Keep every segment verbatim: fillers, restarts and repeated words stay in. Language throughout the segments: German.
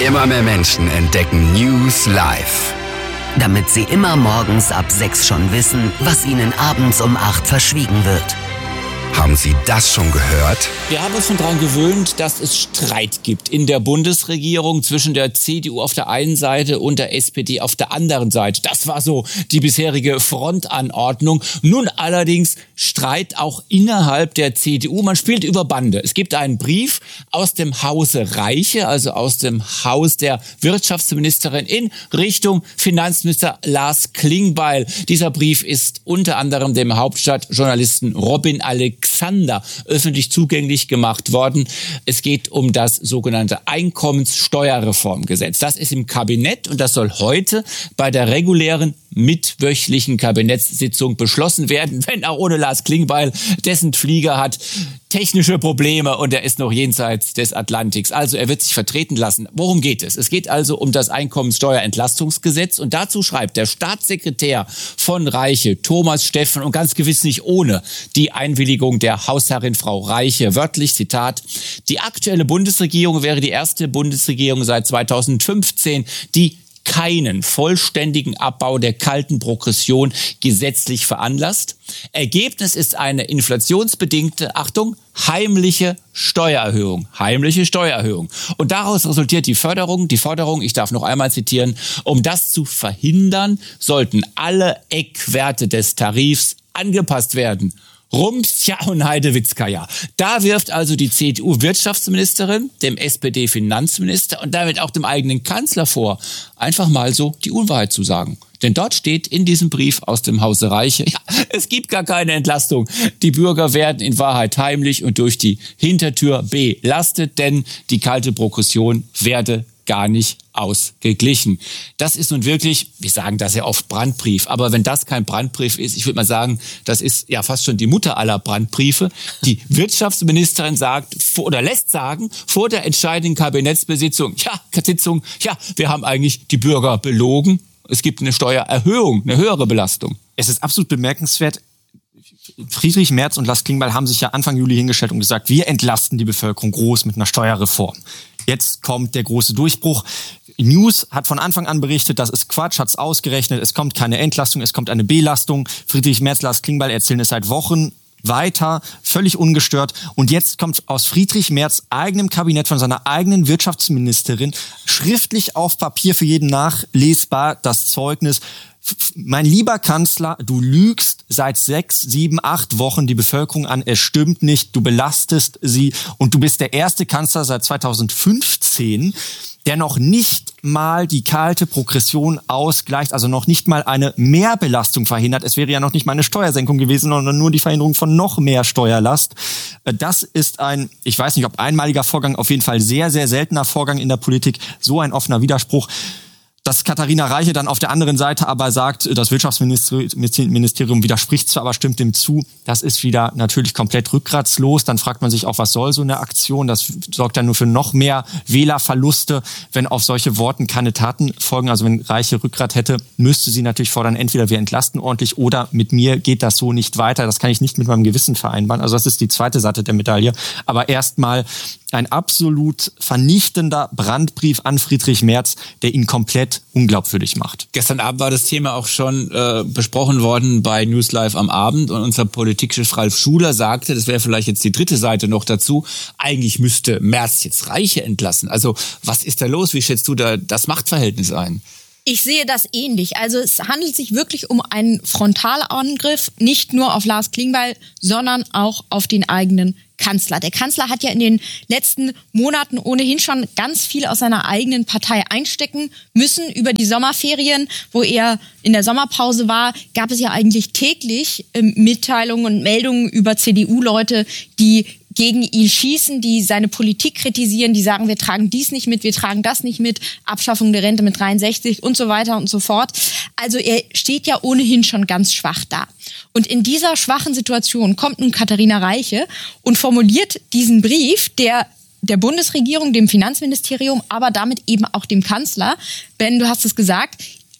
Immer mehr Menschen entdecken News Live. Damit sie immer morgens ab sechs schon wissen, was ihnen abends um acht verschwiegen wird. Haben Sie das schon gehört? Wir haben uns schon daran gewöhnt, dass es Streit gibt in der Bundesregierung zwischen der C D U auf der einen Seite und der S P D auf der anderen Seite. Das war so die bisherige Frontanordnung. Nun allerdings Streit auch innerhalb der C D U. Man spielt über Bande. Es gibt einen Brief aus dem Hause Reiche, also aus dem Haus der Wirtschaftsministerin in Richtung Finanzminister Lars Klingbeil. Dieser Brief ist unter anderem dem Hauptstadtjournalisten Robin Alexander öffentlich zugänglich gemacht worden. Es geht um das sogenannte Einkommenssteuerreformgesetz. Das ist im Kabinett und das soll heute bei der regulären mittwöchlichen Kabinettssitzung beschlossen werden, wenn auch ohne Lars Klingbeil, dessen Flieger hat technische Probleme und er ist noch jenseits des Atlantiks. Also er wird sich vertreten lassen. Worum geht es? Es geht also um das Einkommenssteuerentlastungsgesetz und dazu schreibt der Staatssekretär von Reiche, Thomas Steffen, und ganz gewiss nicht ohne die Einwilligung der Hausherrin Frau Reiche, wörtlich, Zitat: Die aktuelle Bundesregierung wäre die erste Bundesregierung seit zweitausendfünfzehn, die keinen vollständigen Abbau der kalten Progression gesetzlich veranlasst. Ergebnis ist eine inflationsbedingte, Achtung, heimliche Steuererhöhung. Heimliche Steuererhöhung. Und daraus resultiert die Förderung, die Forderung, ich darf noch einmal zitieren: Um das zu verhindern, sollten alle Eckwerte des Tarifs angepasst werden. Rums, ja und Heidewitzka. Da wirft also die C D U-Wirtschaftsministerin dem S P D-Finanzminister und damit auch dem eigenen Kanzler vor, einfach mal so die Unwahrheit zu sagen. Denn dort steht in diesem Brief aus dem Hause Reiche, ja, es gibt gar keine Entlastung. Die Bürger werden in Wahrheit heimlich und durch die Hintertür belastet, denn die kalte Progression werde gar nicht ausgeglichen. Das ist nun wirklich, wir sagen das ja oft, Brandbrief. Aber wenn das kein Brandbrief ist, ich würde mal sagen, das ist ja fast schon die Mutter aller Brandbriefe. Die Wirtschaftsministerin sagt oder lässt sagen vor der entscheidenden Kabinettsbesitzung, ja, Sitzung, ja, wir haben eigentlich die Bürger belogen. Es gibt eine Steuererhöhung, eine höhere Belastung. Es ist absolut bemerkenswert. Friedrich Merz und Lars Klingbeil haben sich ja Anfang Juli hingestellt und gesagt, wir entlasten die Bevölkerung groß mit einer Steuerreform. Jetzt kommt der große Durchbruch. News hat von Anfang an berichtet, das ist Quatsch, hat es ausgerechnet, es kommt keine Entlastung, es kommt eine Belastung. Friedrich Merz, Lars Klingbeil erzählen es seit Wochen weiter, völlig ungestört. Und jetzt kommt aus Friedrich Merz eigenem Kabinett von seiner eigenen Wirtschaftsministerin schriftlich auf Papier für jeden nachlesbar das Zeugnis: Mein lieber Kanzler, du lügst seit sechs, sieben, acht Wochen die Bevölkerung an. Es stimmt nicht, du belastest sie und du bist der erste Kanzler seit zweitausendfünfzehn, der noch nicht mal die kalte Progression ausgleicht, also noch nicht mal eine Mehrbelastung verhindert. Es wäre ja noch nicht mal eine Steuersenkung gewesen, sondern nur die Verhinderung von noch mehr Steuerlast. Das ist ein, ich weiß nicht, ob einmaliger Vorgang, auf jeden Fall sehr, sehr seltener Vorgang in der Politik. So ein offener Widerspruch. Dass Katharina Reiche dann auf der anderen Seite aber sagt, das Wirtschaftsministerium widerspricht zwar, aber stimmt dem zu, das ist wieder natürlich komplett rückgratslos. Dann fragt man sich auch, was soll so eine Aktion? Das sorgt dann nur für noch mehr Wählerverluste, wenn auf solche Worten keine Taten folgen. Also wenn Reiche Rückgrat hätte, müsste sie natürlich fordern, entweder wir entlasten ordentlich oder mit mir geht das so nicht weiter. Das kann ich nicht mit meinem Gewissen vereinbaren. Also das ist die zweite Seite der Medaille. Aber erstmal ein absolut vernichtender Brandbrief an Friedrich Merz, der ihn komplett unglaubwürdig macht. Gestern Abend war das Thema auch schon äh, besprochen worden bei News Live am Abend und unser Politikchef Ralf Schuler sagte, das wäre vielleicht jetzt die dritte Seite noch dazu, eigentlich müsste Merz jetzt Reiche entlassen. Also was ist da los? Wie schätzt du da das Machtverhältnis ein? Ich sehe das ähnlich. Also es handelt sich wirklich um einen Frontalangriff, nicht nur auf Lars Klingbeil, sondern auch auf den eigenen Kanzler. Der Kanzler hat ja in den letzten Monaten ohnehin schon ganz viel aus seiner eigenen Partei einstecken müssen. Über die Sommerferien, wo er in der Sommerpause war, gab es ja eigentlich täglich äh, Mitteilungen und Meldungen über C D U-Leute, die gegen ihn schießen, die seine Politik kritisieren, die sagen, wir tragen dies nicht mit, wir tragen das nicht mit, Abschaffung der Rente mit dreiundsechzig und so weiter und so fort. Also er steht ja ohnehin schon ganz schwach da. Und in dieser schwachen Situation kommt nun Katharina Reiche und formuliert diesen Brief, der der Bundesregierung, dem Finanzministerium, aber damit eben auch dem Kanzler. Ben, du hast es gesagt,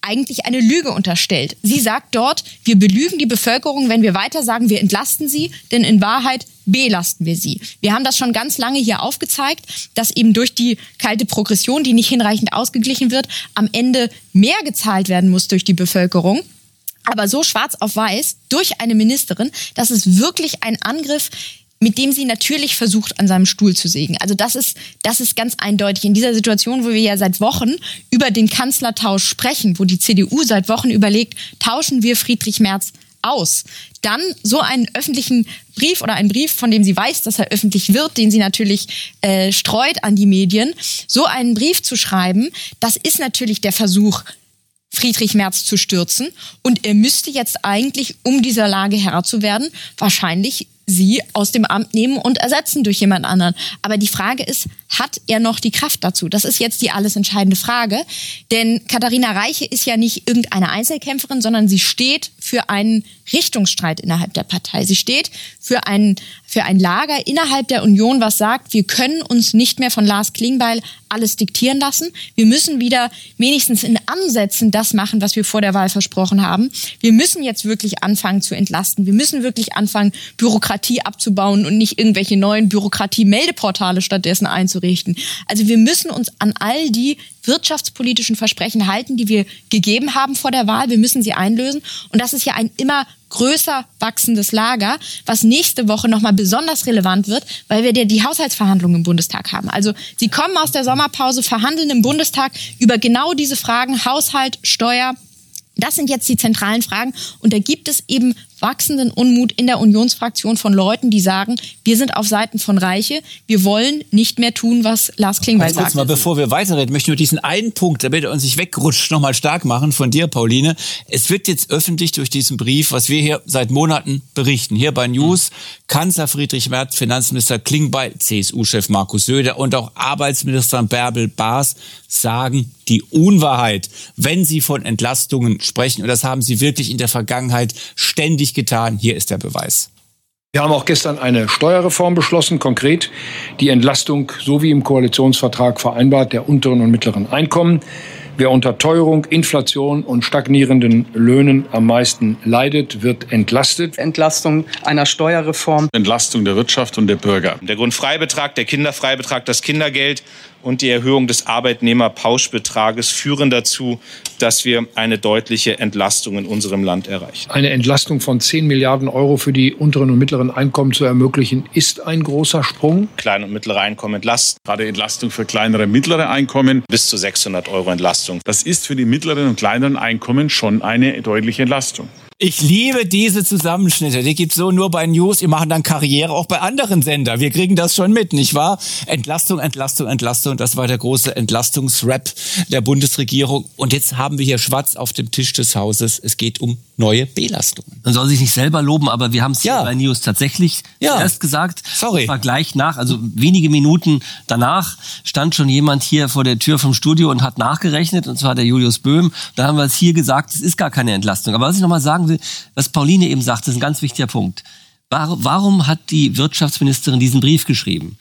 eigentlich eine Lüge unterstellt. Sie sagt dort, wir belügen die Bevölkerung, wenn wir weiter sagen, wir entlasten sie, denn in Wahrheit belasten wir sie. Wir haben das schon ganz lange hier aufgezeigt, dass eben durch die kalte Progression, die nicht hinreichend ausgeglichen wird, am Ende mehr gezahlt werden muss durch die Bevölkerung. Aber so schwarz auf weiß durch eine Ministerin, das ist wirklich ein Angriff, mit dem sie natürlich versucht, an seinem Stuhl zu sägen. Also das ist, das ist ganz eindeutig. In dieser Situation, wo wir ja seit Wochen über den Kanzlertausch sprechen, wo die C D U seit Wochen überlegt, tauschen wir Friedrich Merz aus, dann so einen öffentlichen Brief oder einen Brief, von dem sie weiß, dass er öffentlich wird, den sie natürlich äh, streut an die Medien, so einen Brief zu schreiben, das ist natürlich der Versuch, Friedrich Merz zu stürzen. Und er müsste jetzt eigentlich, um dieser Lage Herr zu werden, wahrscheinlich sie aus dem Amt nehmen und ersetzen durch jemand anderen. Aber die Frage ist, hat er noch die Kraft dazu? Das ist jetzt die alles entscheidende Frage. Denn Katharina Reiche ist ja nicht irgendeine Einzelkämpferin, sondern sie steht für einen Richtungsstreit innerhalb der Partei. Sie steht für ein, für ein Lager innerhalb der Union, was sagt, wir können uns nicht mehr von Lars Klingbeil alles diktieren lassen. Wir müssen wieder wenigstens in Ansätzen das machen, was wir vor der Wahl versprochen haben. Wir müssen jetzt wirklich anfangen zu entlasten. Wir müssen wirklich anfangen, Bürokratie abzubauen und nicht irgendwelche neuen Bürokratie-Meldeportale stattdessen einzurichten. Also wir müssen uns an all die wirtschaftspolitischen Versprechen halten, die wir gegeben haben vor der Wahl. Wir müssen sie einlösen. Und das ist ja ein immer größer wachsendes Lager, was nächste Woche nochmal besonders relevant wird, weil wir ja die Haushaltsverhandlungen im Bundestag haben. Also sie kommen aus der Sommerpause, verhandeln im Bundestag über genau diese Fragen, Haushalt, Steuer. Das sind jetzt die zentralen Fragen. Und da gibt es eben wachsenden Unmut in der Unionsfraktion von Leuten, die sagen, wir sind auf Seiten von Reiche, wir wollen nicht mehr tun, was Lars Klingbeil sagt. Mal, bevor wir weiterreden, möchte ich nur diesen einen Punkt, damit er uns nicht wegrutscht, nochmal stark machen von dir, Pauline. Es wird jetzt öffentlich durch diesen Brief, was wir hier seit Monaten berichten, hier bei News, Kanzler Friedrich Merz, Finanzminister Klingbeil, C S U-Chef Markus Söder und auch Arbeitsministerin Bärbel Baas sagen die Unwahrheit, wenn sie von Entlastungen sprechen. Und das haben sie wirklich in der Vergangenheit ständig getan. Hier ist der Beweis. Wir haben auch gestern eine Steuerreform beschlossen, konkret die Entlastung, so wie im Koalitionsvertrag vereinbart, der unteren und mittleren Einkommen. Wer unter Teuerung, Inflation und stagnierenden Löhnen am meisten leidet, wird entlastet. Entlastung einer Steuerreform. Entlastung der Wirtschaft und der Bürger. Der Grundfreibetrag, der Kinderfreibetrag, das Kindergeld und die Erhöhung des Arbeitnehmerpauschbetrages führen dazu, dass wir eine deutliche Entlastung in unserem Land erreichen. Eine Entlastung von zehn Milliarden Euro für die unteren und mittleren Einkommen zu ermöglichen, ist ein großer Sprung. Kleine und mittlere Einkommen entlasten. Gerade Entlastung für kleinere und mittlere Einkommen. Bis zu sechshundert Euro Entlastung. Das ist für die mittleren und kleineren Einkommen schon eine deutliche Entlastung. Ich liebe diese Zusammenschnitte. Die gibt's so nur bei News. Die machen dann Karriere auch bei anderen Sendern. Wir kriegen das schon mit, nicht wahr? Entlastung, Entlastung, Entlastung. Das war der große Entlastungsrap der Bundesregierung. Und jetzt haben wir hier schwarz auf dem Tisch des Hauses. Es geht um neue Belastungen. Man soll sich nicht selber loben, aber wir haben es ja bei News tatsächlich ja. zuerst gesagt. Sorry. War gleich nach, also wenige Minuten danach stand schon jemand hier vor der Tür vom Studio und hat nachgerechnet, und zwar der Julius Böhm. Da haben wir es hier gesagt, es ist gar keine Entlastung. Aber was ich nochmal sagen will, was Pauline eben sagt, ist ein ganz wichtiger Punkt. Warum hat die Wirtschaftsministerin diesen Brief geschrieben?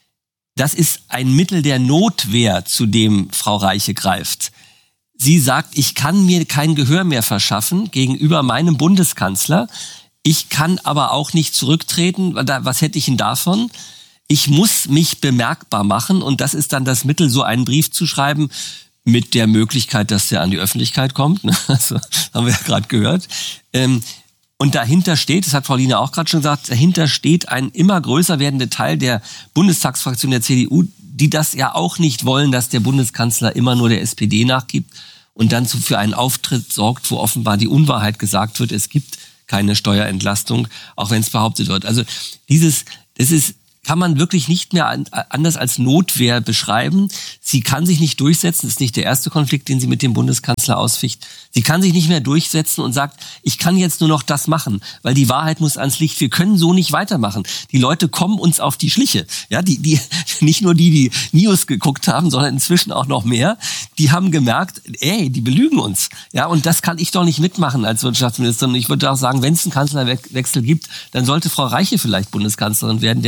Das ist ein Mittel der Notwehr, zu dem Frau Reiche greift. Sie sagt, ich kann mir kein Gehör mehr verschaffen gegenüber meinem Bundeskanzler. Ich kann aber auch nicht zurücktreten. Was hätte ich denn davon? Ich muss mich bemerkbar machen, und das ist dann das Mittel, so einen Brief zu schreiben, mit der Möglichkeit, dass der an die Öffentlichkeit kommt. Also, haben wir ja gerade gehört. Und dahinter steht, das hat Pauline auch gerade schon gesagt, dahinter steht ein immer größer werdender Teil der Bundestagsfraktion der C D U, die das ja auch nicht wollen, dass der Bundeskanzler immer nur der S P D nachgibt und dann für einen Auftritt sorgt, wo offenbar die Unwahrheit gesagt wird, es gibt keine Steuerentlastung, auch wenn es behauptet wird. Also dieses, das ist, kann man wirklich nicht mehr anders als Notwehr beschreiben. Sie kann sich nicht durchsetzen. Das ist nicht der erste Konflikt, den sie mit dem Bundeskanzler ausficht. Sie kann sich nicht mehr durchsetzen und sagt, ich kann jetzt nur noch das machen, weil die Wahrheit muss ans Licht. Wir können so nicht weitermachen. Die Leute kommen uns auf die Schliche. Ja, die, die, nicht nur die, die News geguckt haben, sondern inzwischen auch noch mehr. Die haben gemerkt, ey, die belügen uns. Ja, und das kann ich doch nicht mitmachen als Wirtschaftsministerin. Ich würde auch sagen, wenn es einen Kanzlerwechsel gibt, dann sollte Frau Reiche vielleicht Bundeskanzlerin werden, denn die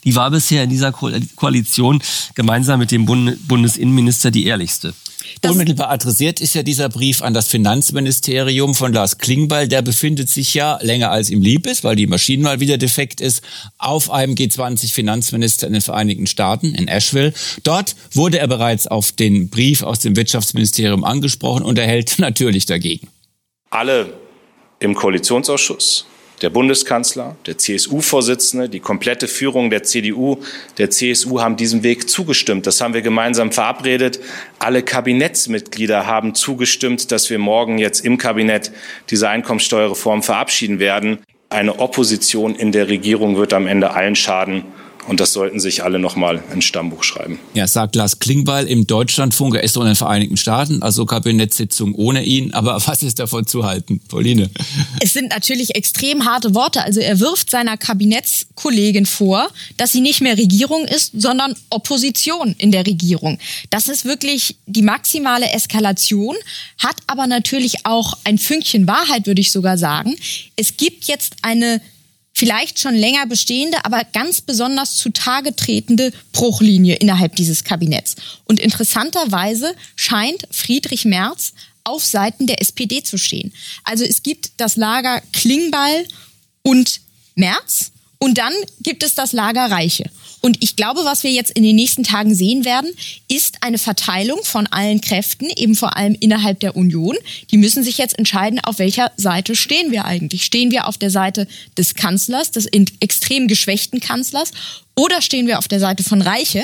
die war bisher in dieser Ko- Koalition gemeinsam mit dem Bund- Bundesinnenminister die ehrlichste. Das Unmittelbar adressiert ist ja dieser Brief an das Finanzministerium von Lars Klingbeil. Der befindet sich ja länger als ihm lieb ist, weil die Maschine mal wieder defekt ist, auf einem G zwanzig Finanzminister in den Vereinigten Staaten, in Asheville. Dort wurde er bereits auf den Brief aus dem Wirtschaftsministerium angesprochen und er hält natürlich dagegen. Alle im Koalitionsausschuss, der Bundeskanzler, der C S U-Vorsitzende, die komplette Führung der C D U, der C S U haben diesem Weg zugestimmt. Das haben wir gemeinsam verabredet. Alle Kabinettsmitglieder haben zugestimmt, dass wir morgen jetzt im Kabinett diese Einkommensteuerreform verabschieden werden. Eine Opposition in der Regierung wird am Ende allen schaden. Und das sollten sich alle nochmal ins Stammbuch schreiben. Ja, sagt Lars Klingbeil im Deutschlandfunk. Er ist doch in den Vereinigten Staaten, also Kabinettssitzung ohne ihn. Aber was ist davon zu halten, Pauline? Es sind natürlich extrem harte Worte. Also er wirft seiner Kabinettskollegin vor, dass sie nicht mehr Regierung ist, sondern Opposition in der Regierung. Das ist wirklich die maximale Eskalation, hat aber natürlich auch ein Fünkchen Wahrheit, würde ich sogar sagen. Es gibt jetzt eine vielleicht schon länger bestehende, aber ganz besonders zutage tretende Bruchlinie innerhalb dieses Kabinetts. Und interessanterweise scheint Friedrich Merz auf Seiten der S P D zu stehen. Also es gibt das Lager Klingbeil und Merz und dann gibt es das Lager Reiche. Und ich glaube, was wir jetzt in den nächsten Tagen sehen werden, ist eine Verteilung von allen Kräften, eben vor allem innerhalb der Union. Die müssen sich jetzt entscheiden, auf welcher Seite stehen wir eigentlich. Stehen wir auf der Seite des Kanzlers, des extrem geschwächten Kanzlers, oder stehen wir auf der Seite von Reiche?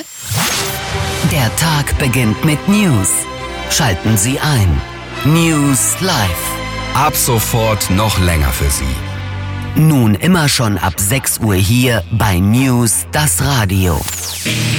Der Tag beginnt mit News. Schalten Sie ein. News Live. Ab sofort noch länger für Sie. Nun immer schon ab sechs Uhr hier bei News, das Radio.